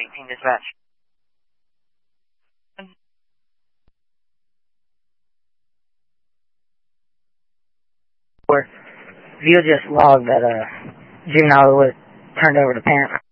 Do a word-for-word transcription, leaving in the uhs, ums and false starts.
eighteen dispatch. Where View just logged that uh, juvenile was turned over to parent.